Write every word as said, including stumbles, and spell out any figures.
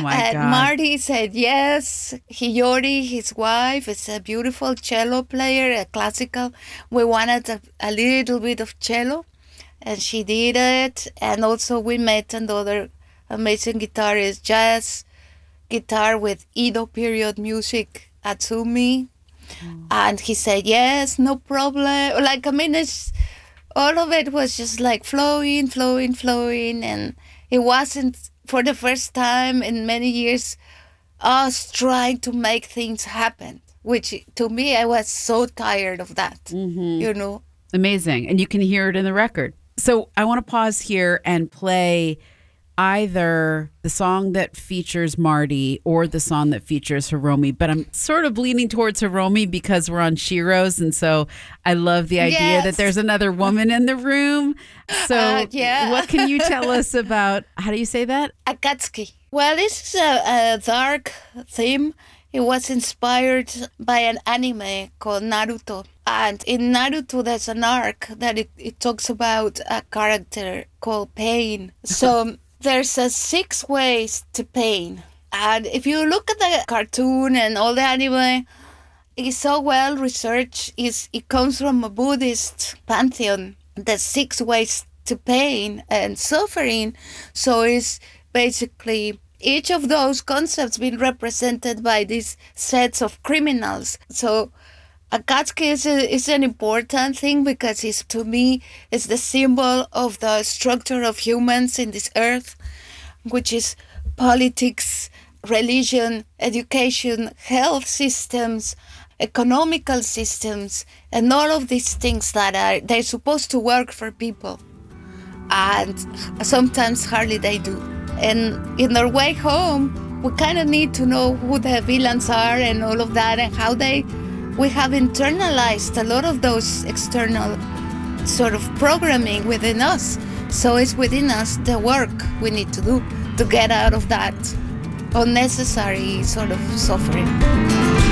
my And God. Marty said yes. Hiyori, his wife, is a beautiful cello player, a classical. We wanted a, a little bit of cello, and she did it. And also we met another amazing guitarist, jazz guitar with Edo period music, Atsumi. Mm. And he said yes, no problem. Like, I mean, it's all of it was just like flowing, flowing, flowing. And it wasn't for the first time in many years us trying to make things happen, which to me, I was so tired of that, Mm-hmm. you know. Amazing. And you can hear it in the record. So I want to pause here and play either the song that features Marty or the song that features Hiromi, but I'm sort of leaning towards Hiromi because we're on Shiro's, and so I love the idea Yes. that there's another woman in the room. So Uh, yeah. what can you tell us about, how do you say that? Akatsuki. Well, this is a, a dark theme. It was inspired by an anime called Naruto. And in Naruto, there's an arc that it, it talks about a character called Pain. So there's a six ways to pain. And if you look at the cartoon and all the anime, it's so well researched. It's, it comes from a Buddhist pantheon, the six ways to pain and suffering. So it's basically each of those concepts being represented by these sets of criminals. So Akatsuki is, a, is an important thing because it's, to me, it's the symbol of the structure of humans in this earth, which is politics, religion, education, health systems, economical systems, and all of these things that are they're supposed to work for people. And sometimes hardly they do. And in their way home, we kind of need to know who the villains are and all of that, and how they, we have internalized a lot of those external sort of programming within us. So it's within us the work we need to do to get out of that unnecessary sort of suffering.